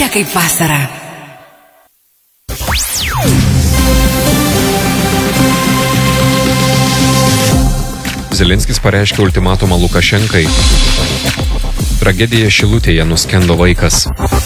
kaip vasara. Zelenskis pareiškė ultimatumą Lukašenkai. Tragedija Šilutėje, nuskendo vaikas.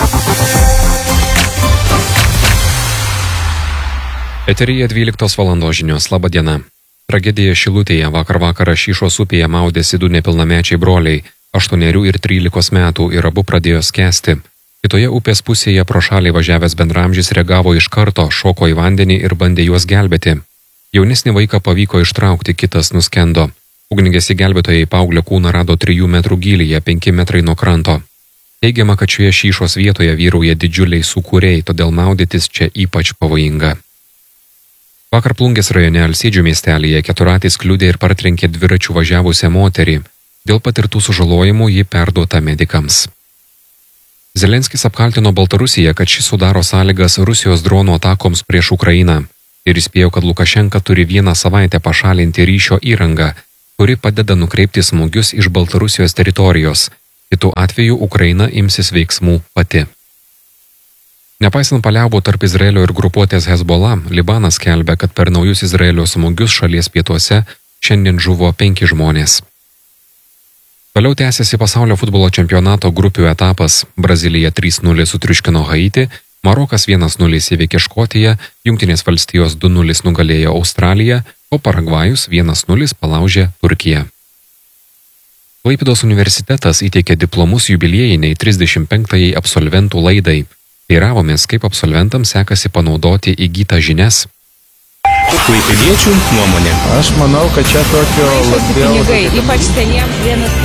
Eteryje 12 valandos žinios. Labą dieną. Tragedija Šilutėje. Vakar vakarą Šyšos upėje maudėsi 2 nepilnamečiai broliai, 8 ir 13 metų, ir abu pradėjo skęsti. Kitoje upės pusėje pro šalį važiavęs bendramžis reagavo iš karto, šoko į vandenį ir bandė juos gelbėti. Jaunesnį vaiką pavyko ištraukti, kitas nuskendo. Ugniagesiai gelbėtojai paauglio kūną rado 3 metrų gylyje, 5 metrai nuo kranto. Teigiama, kad šioje Šyšos vietoje vyrauja didžiuliai sūkuriai, todėl maudytis čia ypač pavojinga. Vakar Plungės rajone Alsėdžių miestelyje keturratis kliudė ir partrenkė dviračių važiavusią moterį. Dėl patirtų sužalojimų ji perduota medikams. Zelenskis apkaltino Baltarusiją, kad ši sudaro sąlygas Rusijos dronų atakoms prieš Ukrainą ir įspėjo, kad Lukašenka turi 1 savaitę pašalinti ryšio įrangą, kuri padeda nukreipti smūgius iš Baltarusijos teritorijos. Kitu atveju Ukraina imsis veiksmų pati. Nepaisant paliaubų tarp Izraelio ir grupuotės Hezbollah, Libanas skelbia, kad per naujus Izraelio smūgius šalies pietuose šiandien žuvo 5 žmonės. Toliau tęsiasi pasaulio futbolo čempionato grupių etapas. Brazilija 3-0 sutriuškino Haitį, Marokas 1-0 įveikė Škotiją, Jungtinės valstijos 2-0 nugalėjo Australiją, o Paragvajus 1-0 palaužė Turkiją. Klaipėdos universitetas įteikė diplomus jubiliejiniai 35-ąjai absolventų laidai. Teiravomės, kaip absolventams sekasi panaudoti įgytą žinias. Klaipėdiečių nuomonė. Aš manau, kad čia tokio labiau... Pinigai, ypač seniems vienas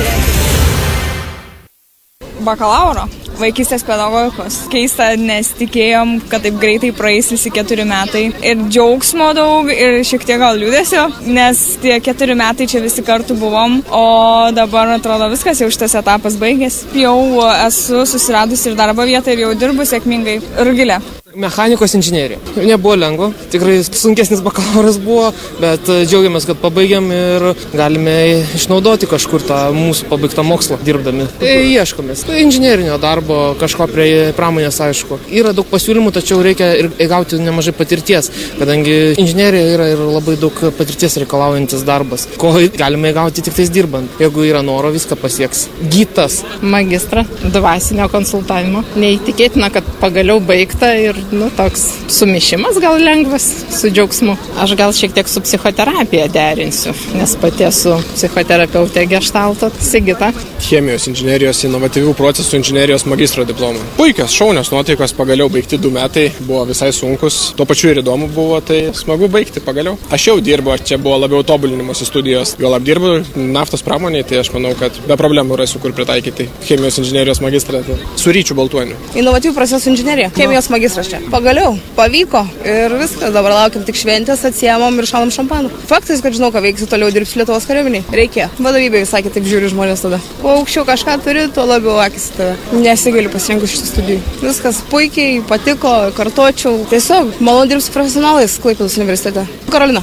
bakalauro, vaikystės pedagogikos. Keista, nes tikėjom, kad taip greitai praeis visi 4 metai. Ir džiaugsmo daug, ir šiek tiek gal liūdesio, nes tie 4 metai čia visi kartu buvom, o dabar atrodo viskas, jau šitas etapas baigėsi. Jau esu susiradusi ir darbo vietą ir jau dirbu sėkmingai. Rugilė. Mechanikos inžinerija. Nebuvo lengva, tikrai sunkesnis bakalauras buvo, bet džiaugiamės, kad pabaigėm ir galime išnaudoti kažkur tą mūsų pabaigtą mokslą dirbdami. Ieškomės inžinerinio darbo, kažko prie pramonės, aišku. Yra daug pasiūlymų, tačiau reikia ir gauti nemažai patirties, kadangi inžinerija yra ir labai daug patirties reikalaujantis darbas, ko galime gauti tik tais dirbant. Jeigu yra noro, viską pasieks. Gytas. Magistrą dvasinio konsultavimo. Neįtikėtina, kad pagaliau baigta ir toks sumišimas gal lengvas su džiaugsmu. Aš gal šiek tiek su psichoterapija derinsiu, nes pati esu psichoterapeutė Geštalto. Sigita. Chemijos inžinerijos inovatyvių procesų inžinerijos magistro diplomą. Puikios, šaunios nuotaikos, pagaliau baigti 2 metai, buvo visai sunkus, tuo pačiu ir įdomu buvo, tai smagu baigti pagaliau. Aš jau dirbu, čia buvo labiau tobulinimosi studijos, gal apdirbu naftos pramoniai, tai aš manau, kad be problemų rasiu, kur pritaikyti chemijos inžinerijos magistrą. Tai su Ryčiu Baltuoniu. Inovatyvių procesų inžinerija, chemijos magistras čia. Pagaliau, pavyko ir viskas, dabar laukiam tik šventės, atsiemam ir šalam šampaną. Faktas, kad žinau, ką veiksiu, toliau dirbsiu Lietuvos kariuomeniai. Reikia. Vadovybė visai kitaip žiūri žmonės tada. Kuo aukščiau kažką turi, tuo labiau akis tave. Nesigaliu pasirinkus šitų studijų. Viskas puikiai, patiko, kartočiau. Tiesiog malonu dirbti su profesionalais Klaipėdos universitete. Karolina.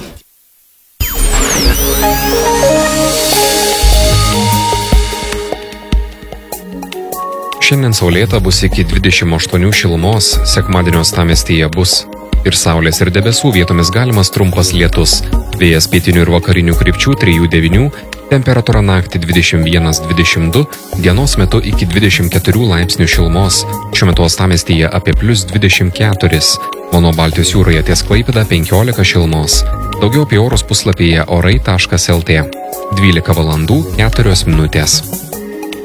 Šiandien saulėta bus iki 28 šilumos, sekmadienio uostamiestyje bus ir saulės ir debesų, vietomis galimas trumpas lietus. Vėjas pietinių ir vakarinių krypčių 3-9, temperatūra naktį 21-22, dienos metu iki 24 laipsnių šilumos. Šiuo metu uostamiestyje apie +24, o nuo Baltijos jūroje ties Klaipėda 15 šilumos. Daugiau apie orus puslapyje orai.lt. 12 valandų 4 minutės.